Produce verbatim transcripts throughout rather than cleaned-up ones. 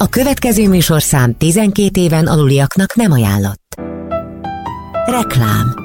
A következő műsorszám tizenkét éven aluliaknak nem ajánlott. Reklám.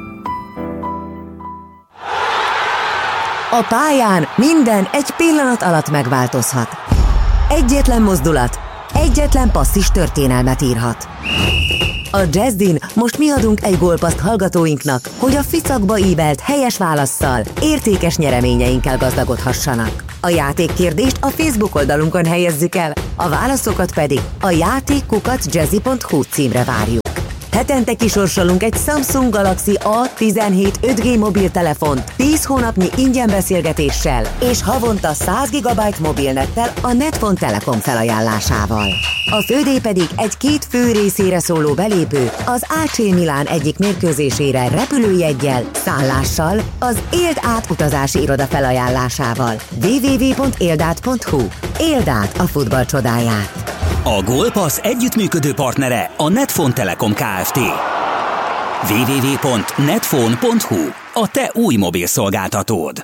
A pályán minden egy pillanat alatt megváltozhat. Egyetlen mozdulat, egyetlen passz is történelmet írhat. A Jazzdin most mi adunk egy gólpaszt hallgatóinknak, hogy a ficakba ívelt helyes válasszal értékes nyereményeinkkel gazdagodhassanak. A játékkérdést a Facebook oldalunkon helyezzük el, a válaszokat pedig a játék kukac jazzy pont hu címre várjuk. Hetente kisorsolunk egy Samsung Galaxy A tizenhét öt G mobiltelefont tíz hónapnyi ingyen beszélgetéssel és havonta száz gigabyte mobilnettel a Netfon Telekom felajánlásával. A fődíj pedig egy két fő részére szóló belépő az á cé Milán egyik mérkőzésére repülőjeggyel, szállással, az Éld át utazási iroda felajánlásával. double-u double-u double-u pont éld át pont hu. Éld át a futball csodáját! A Gólpassz együttműködő partnere a Netfon Telekom Kft. double-u double-u double-u pont netfon pont hu. A te új mobilszolgáltatód.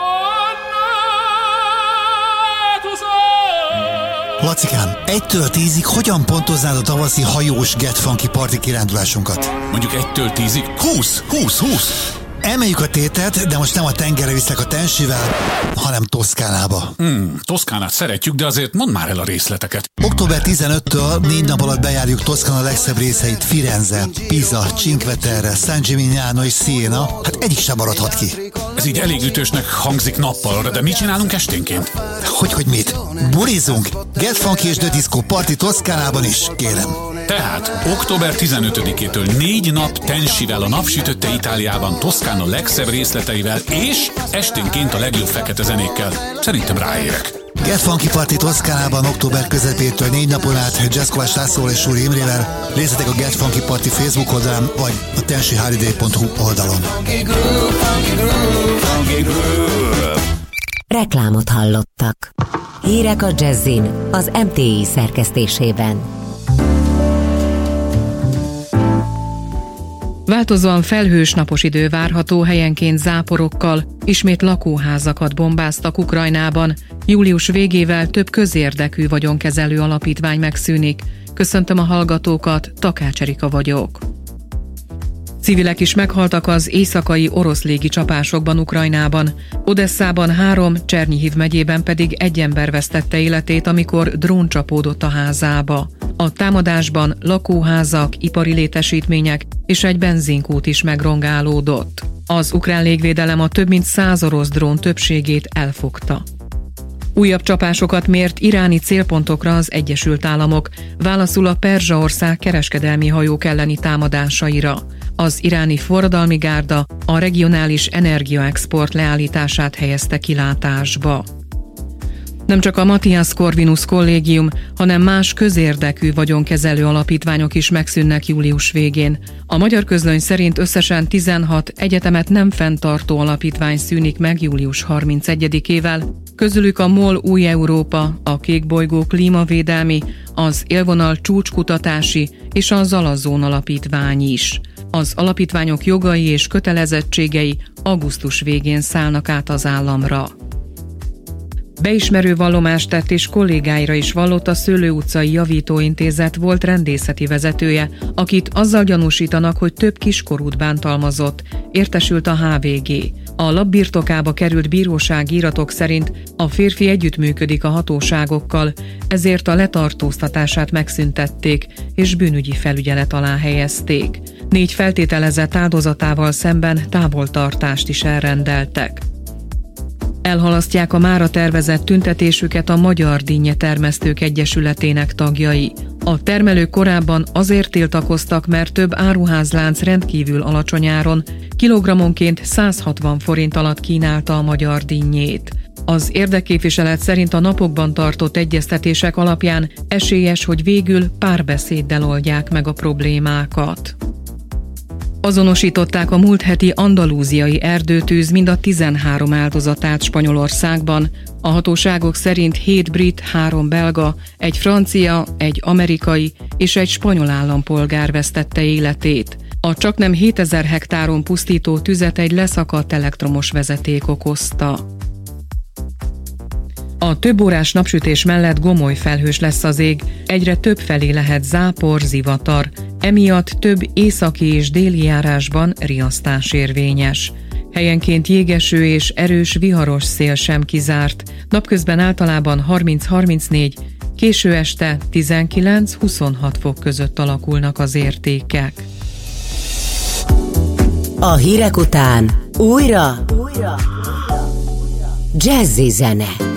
Lacikám, egytől tízig hogyan pontoznád a tavaszi hajós Get Funky parti kirándulásunkat? Mondjuk egytől tízig? húsz, húsz, húsz! Emeljük a tétet, de most nem a tengerre viszlek a Tensivel, hanem Toszkánába. Hmm, Toszkánát szeretjük, de azért mondd már el a részleteket. október tizenötödikétől négy nap alatt bejárjuk Toszkána legszebb részeit: Firenze, Pisa, Cinque Terre, San Gimignano és Siena. Hát egyik sem maradhat ki. Ez így elég ütősnek hangzik nappalra, de mit csinálunk esténként? Hogy, hogy mit? Bulizunk! Get Funky és The Disco parti Toszkánában is, kérem. Tehát október tizenötödikétől négy nap Tensivel a napsütötte Itáliában, Toszkána legszebb részleteivel és esténként a legjobb fekete zenékkel. Szerintem ráérek. Get Funky parti Toszkánában október közepétől négy napon át Jazzkovács Lászlóval és Súri Imrével. Részletek a Get Funky parti Facebook oldalán vagy a tensi holiday pont hu oldalon. Reklámot hallottak. Hírek a Jazzdin az em té i szerkesztésében. Változóan felhős napos idő várható, helyenként záporokkal, ismét lakóházakat bombáztak Ukrajnában. Július végével több közérdekű vagyonkezelő alapítvány megszűnik. Köszöntöm a hallgatókat, Takács Erika vagyok. Civilek is meghaltak az éjszakai orosz légi csapásokban Ukrajnában. Odesszában három, Csernyihiv megyében pedig egy ember vesztette életét, amikor drón csapódott a házába. A támadásban lakóházak, ipari létesítmények és egy benzinkút is megrongálódott. Az ukrán légvédelem a több mint száz orosz drón többségét elfogta. Újabb csapásokat mért iráni célpontokra az Egyesült Államok, válaszul a Perzsaország kereskedelmi hajók elleni támadásaira. Az iráni forradalmi gárda a regionális energiaexport leállítását helyezte kilátásba. Nem csak a Matthias Corvinus kollégium, hanem más közérdekű vagyonkezelő alapítványok is megszűnnek július végén. A Magyar Közlöny szerint összesen tizenhat egyetemet nem fenntartó alapítvány szűnik meg július harmincegyedikével, közülük a MOL Új Európa, a Kékbolygó klímavédelmi, az Élvonal csúcskutatási és a Zalazón alapítvány is. Az alapítványok jogai és kötelezettségei augusztus végén szállnak át az államra. Beismerő vallomást tett és kollégáira is vallott a Szőlő utcai javítóintézet volt rendészeti vezetője, akit azzal gyanúsítanak, hogy több kiskorút bántalmazott, értesült a há vé gé. A lap birtokába került bírósági iratok szerint a férfi együttműködik a hatóságokkal, ezért a letartóztatását megszüntették és bűnügyi felügyelet alá helyezték. Négy feltételezett áldozatával szemben távoltartást is elrendeltek. Elhalasztják a mára tervezett tüntetésüket a Magyar Dinnyetermesztők Egyesületének tagjai. A termelők korábban azért tiltakoztak, mert több áruházlánc rendkívül alacsony áron, kilogrammonként száz hatvan forint alatt kínálta a magyar dinnyét. Az érdekképviselet szerint a napokban tartott egyeztetések alapján esélyes, hogy végül párbeszéddel oldják meg a problémákat. Azonosították a múlt heti andalúziai erdőtűz mind a tizenhárom áldozatát Spanyolországban. A hatóságok szerint hét brit, három belga, egy francia, egy amerikai és egy spanyol állampolgár vesztette életét. A csaknem hétezer hektáron pusztító tüzet egy leszakadt elektromos vezeték okozta. A több órás napsütés mellett gomoly felhős lesz az ég, egyre több felé lehet zápor, zivatar, emiatt több északi és déli járásban riasztás érvényes. Helyenként jégeső és erős viharos szél sem kizárt, napközben általában harminc-harmincnégy, késő este tizenkilenc-huszonhat fok között alakulnak az értékek. A hírek után újra, újra. Jazzy zene.